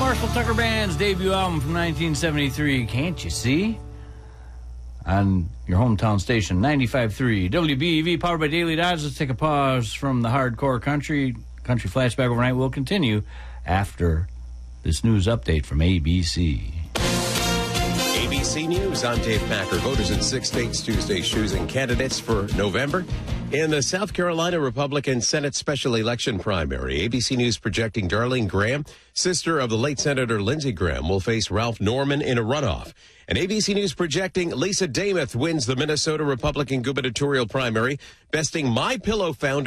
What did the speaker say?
Marshall Tucker Band's debut album from 1973, Can't You See? On your hometown station, 95.3 WBEV, powered by Daily Dodge. Let's take a pause from the hardcore country flashback overnight. Will continue after this news update from ABC. ABC News, I'm Dave Packer. Voters in 6 states Tuesday choosing candidates for November. In the South Carolina Republican Senate special election primary, ABC News projecting Darlene Graham, sister of the late Senator Lindsey Graham, will face Ralph Norman in a runoff. And ABC News projecting Lisa Dameth wins the Minnesota Republican gubernatorial primary, besting MyPillow founder